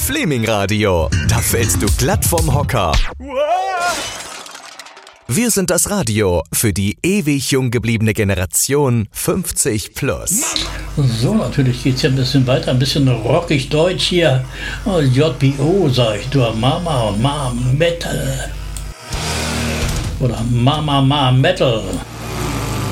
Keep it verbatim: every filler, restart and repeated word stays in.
Fleming Radio. Da fällst du glatt vom Hocker. Wir sind das Radio für die ewig jung gebliebene Generation fünfzig plus. So, natürlich geht's hier ein bisschen weiter, ein bisschen rockig Deutsch hier. Oh, J B O, sag ich, du Mama und Mama Metal. Oder Mama Ma Metal.